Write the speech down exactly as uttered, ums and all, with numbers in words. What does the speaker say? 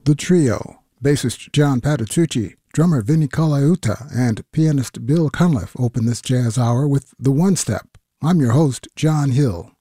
The Trio, bassist John Patitucci, drummer Vinny Colaiuta, and pianist Bill Cunliffe open this jazz hour with The One Step. I'm your host, John Hill.